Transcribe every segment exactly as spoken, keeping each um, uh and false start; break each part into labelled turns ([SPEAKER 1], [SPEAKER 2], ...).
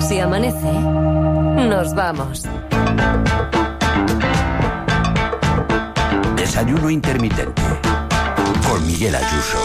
[SPEAKER 1] Si amanece, nos vamos.
[SPEAKER 2] Desayuno intermitente con Miguel Ayuso.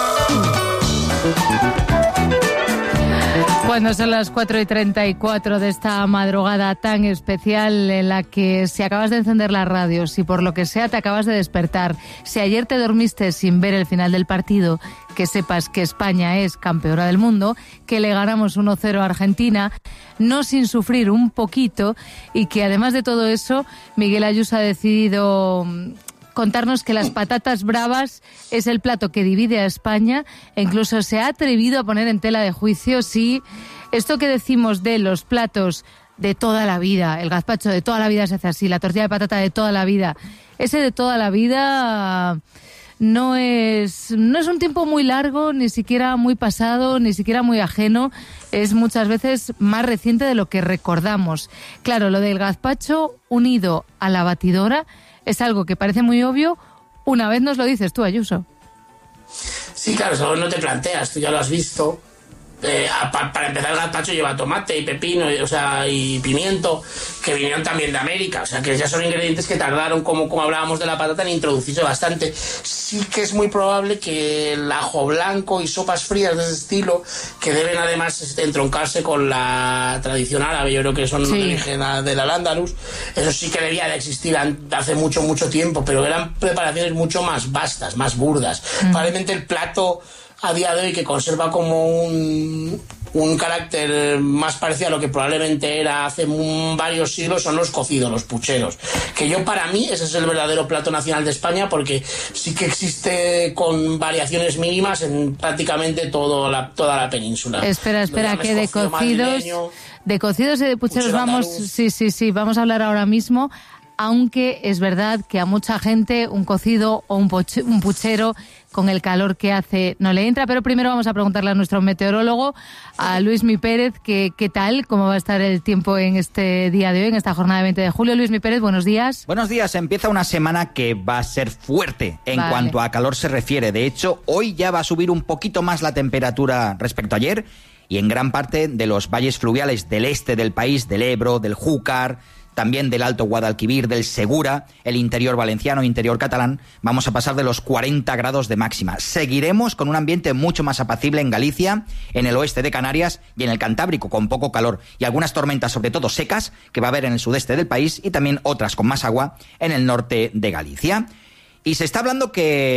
[SPEAKER 3] Bueno, son las cuatro y treinta y cuatro de esta madrugada tan especial en la que si acabas de encender la radio, si por lo que sea te acabas de despertar, si ayer te dormiste sin ver el final del partido, que sepas que España es campeona del mundo, que le ganamos uno cero a Argentina, no sin sufrir un poquito, y que además de todo eso, Miguel Ayuso ha decidido contarnos que las patatas bravas es el plato que divide a España, e incluso se ha atrevido a poner en tela de juicio si esto que decimos de los platos de toda la vida, el gazpacho de toda la vida se hace así, la tortilla de patata de toda la vida, ese de toda la vida no es, no es un tiempo muy largo, ni siquiera muy pasado, ni siquiera muy ajeno, es muchas veces más reciente de lo que recordamos. Claro, lo del gazpacho unido a la batidora es algo que parece muy obvio, una vez nos lo dices tú, Ayuso.
[SPEAKER 4] Sí, claro, eso no te planteas, tú ya lo has visto. Eh, pa, para empezar, el gazpacho lleva tomate y pepino, y, o sea, y pimiento, que vinieron también de América, o sea, que ya son ingredientes que tardaron, como, como hablábamos de la patata, en introducirse bastante. Sí que es muy probable que el ajo blanco y sopas frías de ese estilo, que deben además entroncarse con la tradición árabe, yo creo que son
[SPEAKER 3] sí.
[SPEAKER 4] de origen del Al-Ándalus, eso sí que debía de existir hace mucho, mucho tiempo, pero eran preparaciones mucho más vastas, más burdas. Mm. Probablemente el plato a día de hoy que conserva como un, un carácter más parecido a lo que probablemente era hace un, varios siglos son los cocidos, los pucheros, que yo para mí ese es el verdadero plato nacional de España, porque sí que existe con variaciones mínimas en prácticamente todo la, toda la península.
[SPEAKER 3] Espera, espera, que de cocidos, de cocidos y de pucheros vamos, sí, sí, sí, vamos a hablar ahora mismo. Aunque es verdad que a mucha gente un cocido o un, poche, un puchero con el calor que hace no le entra, pero primero vamos a preguntarle a nuestro meteorólogo, a Luismi Pérez, que qué tal, cómo va a estar el tiempo en este día de hoy, en esta jornada de veinte de julio. Luismi Pérez, buenos días.
[SPEAKER 5] Buenos días, empieza una semana que va a ser fuerte en
[SPEAKER 3] vale.
[SPEAKER 5] cuanto a calor se refiere. De hecho, hoy ya va a subir un poquito más la temperatura respecto a ayer, y en gran parte de los valles fluviales del este del país, del Ebro, del Júcar, también del Alto Guadalquivir, del Segura, el interior valenciano, interior catalán, vamos a pasar de los cuarenta grados de máxima. Seguiremos con un ambiente mucho más apacible en Galicia, en el oeste de Canarias y en el Cantábrico, con poco calor y algunas tormentas, sobre todo secas, que va a haber en el sudeste del país, y también otras con más agua en el norte de Galicia. Y se está hablando que